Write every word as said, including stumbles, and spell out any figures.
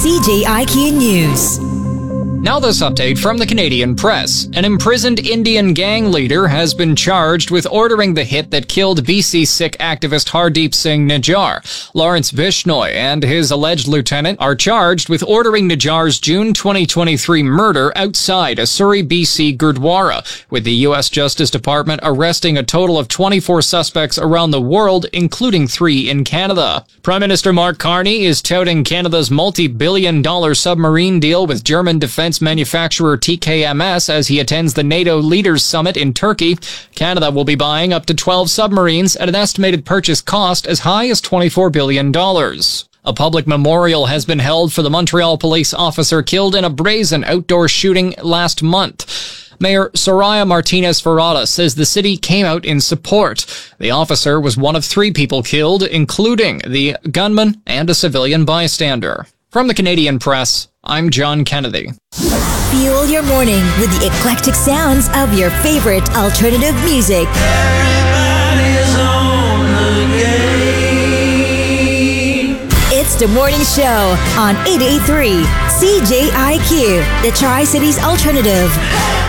C J I Q News. Now this update from the Canadian press. An imprisoned Indian gang leader has been charged with ordering the hit that killed B C Sikh activist Hardeep Singh Nijjar. Lawrence Bishnoi and his alleged lieutenant are charged with ordering Nijjar's June twenty twenty-three murder outside a Surrey, B C Gurdwara, with the U S Justice Department arresting a total of twenty-four suspects around the world, including three in Canada. Prime Minister Mark Carney is touting Canada's multi-billion dollar submarine deal with German defense manufacturer T K M S as he attends the NATO Leaders Summit in Turkey. Canada will be buying up to twelve submarines at an estimated purchase cost as high as twenty-four billion dollars. A public memorial has been held for the Montreal police officer killed in a brazen outdoor shooting last month. Mayor Soraya Martinez-Ferrada says the city came out in support. The officer was one of three people killed, including the gunman and a civilian bystander. From the Canadian press, I'm John Kennedy. Fuel your morning with the eclectic sounds of your favorite alternative music. Everybody's on the game. It's the morning show on eight eighty-three C J I Q, the Tri-Cities Alternative.